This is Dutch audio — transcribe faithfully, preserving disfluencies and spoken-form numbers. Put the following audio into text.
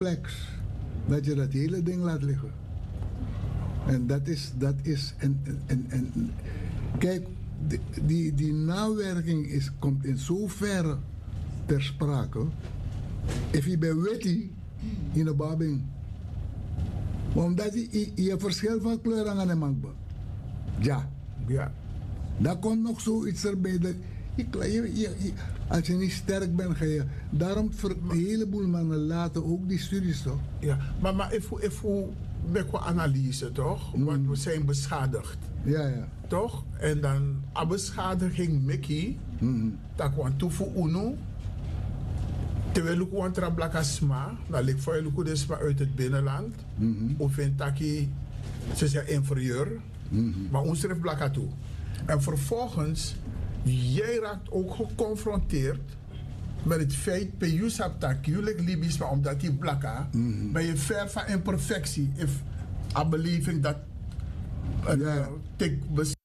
complex dat je dat hele ding laat liggen. En dat is, dat is, en, en, en kijk, die, die, die nawerking is, komt in zoverre ter sprake. If je bent witty in de babing. Omdat je, je verschil van kleur aan de man bent. Ja. Ja. Daar komt nog zoiets erbij. Dat je, je, je, je, als je niet sterk bent, ga je. Daarom voor een heleboel mannen laten ook die studies toch? Ja, maar, maar even, even met een analyse toch? Mm. Want we zijn beschadigd. Ja, ja. Toch? En dan a beschadiging Mickey, Mm. dat kwam toe voor UNO. Terwijl ik want tra blakasma, dan ligt voor je desma uit het binnenland. Mm-hmm. Of vindt dat je, ze zijn inferieur, Mm-hmm. maar ons schrijft blakka toe. En vervolgens, jij raakt ook geconfronteerd met het feit, bij je saptak, jullie Libisch, maar omdat die blakka, Mm-hmm. ben je ver van imperfectie. If a beleving dat, uh, Ja. take